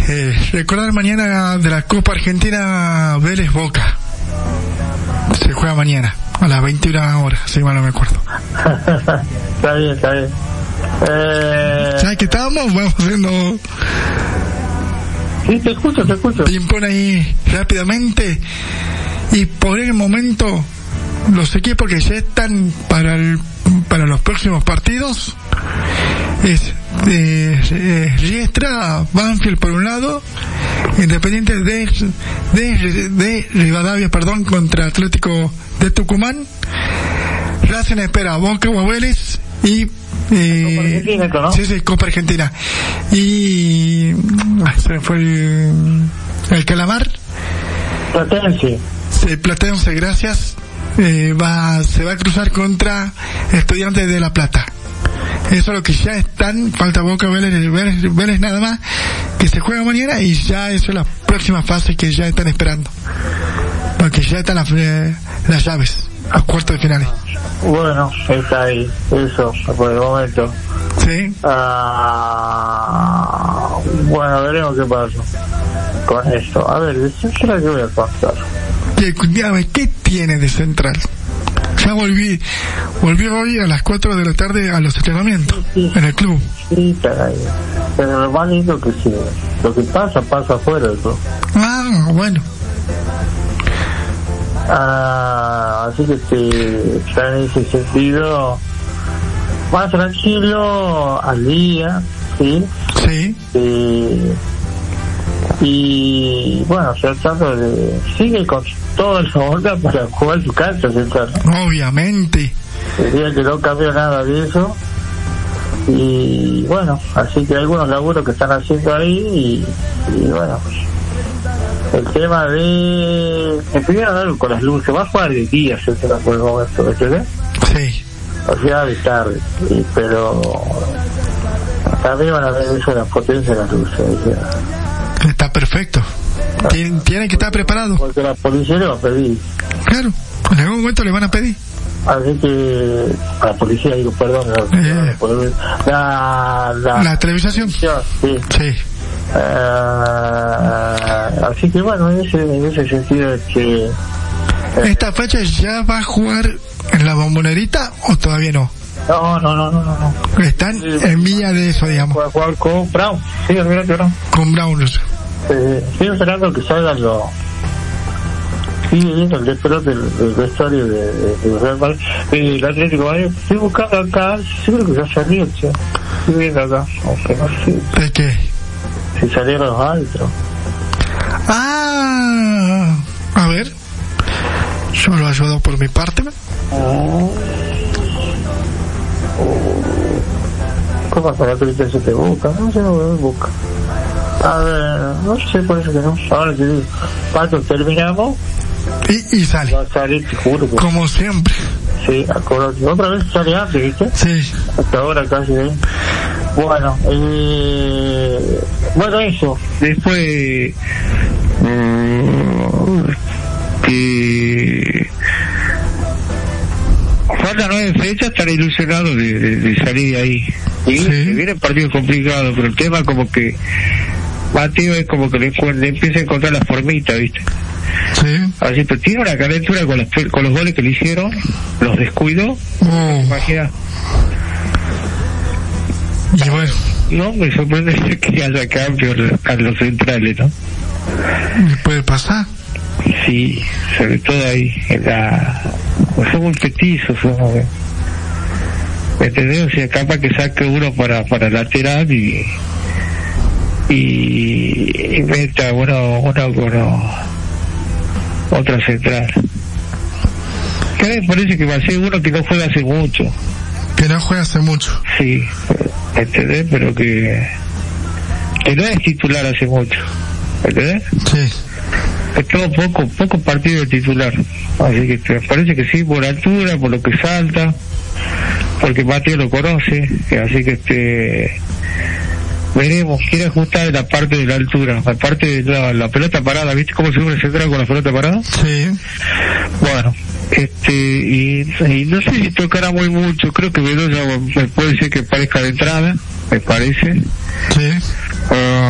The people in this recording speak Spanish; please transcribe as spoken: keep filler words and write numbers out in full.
Eh, recordar mañana de la Copa Argentina Vélez Boca. Se juega mañana, a las veintiuna horas, si mal no me acuerdo. Está bien, está bien. Eh... ¿Sabes qué estábamos? Vamos haciendo... Sí, te escucho, te escucho. Ping-pong ahí rápidamente. Y por el momento, los equipos que ya están para el, para los próximos partidos es eh, eh, Riestra, Banfield por un lado, Independiente de, de, de Rivadavia, perdón, contra Atlético de Tucumán, Racing espera Boca o Vélez y eh, Copa Argentina, ¿no? Sí, sí, Copa Argentina. Y se me fue el, el Calamar. Platense. Sí, Platense, gracias. Eh, va, se va a cruzar contra Estudiantes de La Plata. Eso es lo que ya están, falta Boca, Vélez, Vélez, Vélez nada más, que se juega mañana y ya eso es la próxima fase que ya están esperando. Porque ya están las, eh, las llaves a cuartos de finales. Bueno, está ahí, eso, por el momento. Sí. Ah, bueno, veremos qué pasa con esto. A ver, ¿de Central qué voy a contar? ¿Qué, ¿Qué tiene de Central? Ya volví, volví hoy a las cuatro de la tarde a los entrenamientos, sí, sí, en el club. Sí, caray. Pero lo más lindo que sí, lo que pasa, pasa afuera del club. Ah, bueno. Ah, así que sí, ya en ese sentido, más tranquilo, al día, ¿sí? Sí. Eh, y bueno, tratando de... Sigue con toda la onda para jugar su cancha, Central. Obviamente. Diría que no cambió nada de eso. Y bueno, así que hay algunos laburos que están haciendo ahí y, y bueno, el tema de... Me pidieron algo con las luces, va a jugar de día, Central, por el momento, ¿entiendes? Sí. O sea, de tarde, y, pero también van a ver eso de la potencia de las luces, ¿sí? Está perfecto. Tiene, tiene que estar preparado. Porque la policía le va a pedir. Claro, en algún momento le van a pedir. Así que a la policía digo, perdón, la, eh, la, la, la televisación. Sí. Sí. Uh, así que bueno, en ese, en ese sentido es que... Eh, ¿esta fecha ya va a jugar en la Bombonerita o todavía no? No, no, no, no, no. Están sí, en vía de eso, digamos. Va a jugar con Brown, sí, olvídate, Brown. Con Brown. Eh, estoy esperando que salgan los... Sigue viendo el despelote del, del vestuario de, de, de Real Madrid, el Atlético de Madrid. Estoy buscando acá, seguro que ya salió, che. Estoy viendo acá, aunque no sé. ¿De qué? Si salieron los árbitros. Ah, a ver. Yo lo ayudo por mi parte. Oh. ¿Cómo para que se te busca? No sé, no me busca. A ver, no sé, por eso que no. Ahora te digo, cuando terminamos y, y sale. Va a salir, te juro que... Como siempre. Sí, acordate. Otra vez sale antes, ¿viste? Sí. Hasta ahora casi, ¿eh? Bueno, eh... bueno, eso. Después... Mm, que... Faltan nueve fechas, estaré ilusionado de, de, de salir de ahí. Y sí, viene el partido complicado, pero el tema como que Mateo es como que le, le empieza a encontrar la formita, ¿viste? Sí. Así, pero tiene una calentura con los, con los goles que le hicieron, los descuidos. Oh. Imagina. Y bueno. No, me sorprende que haya cambios a los centrales, ¿no? ¿Puede pasar? Sí, sobre todo ahí, en la... Pues son muy petizos, somos, ¿eh? ¿Me entendés? O sea, capaz que saque uno para, para lateral y... Y... y meta uno, uno con... otra central. Que me parece que va a ser uno que no juega hace mucho. Que no juega hace mucho. Sí, ¿me entendés? Pero que... que no es titular hace mucho. ¿Me entendés? Sí. Es todo poco, poco partido de titular. Así que me parece que sí, por altura, por lo que salta, porque Mateo lo conoce, así que este veremos, quiere ajustar la parte de la altura, la parte de la, la pelota parada, ¿viste cómo se uno se entra con la pelota parada? Sí. Bueno, este, y, y no sé si tocará muy mucho, creo que Bedoya me puede ser que parezca de entrada, me parece. Sí. Uh,